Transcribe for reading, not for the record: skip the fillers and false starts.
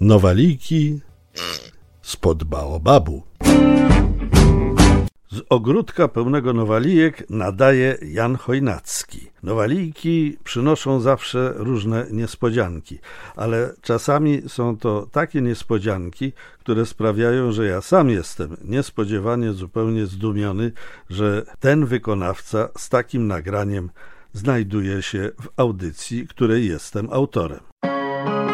Nowaliki spod baobabu. Z ogródka pełnego nowalijek nadaje Jan Chojnacki. Nowalijki przynoszą zawsze różne niespodzianki, ale czasami są to takie niespodzianki, które sprawiają, że ja sam jestem niespodziewanie zupełnie zdumiony, że ten wykonawca z takim nagraniem znajduje się w audycji, której jestem autorem.